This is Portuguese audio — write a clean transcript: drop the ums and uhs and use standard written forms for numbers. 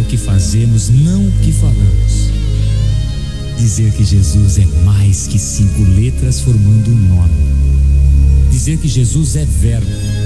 que fazemos, não o que falamos. Dizer que Jesus é mais que 5 letras formando um nome. Dizer que Jesus é verbo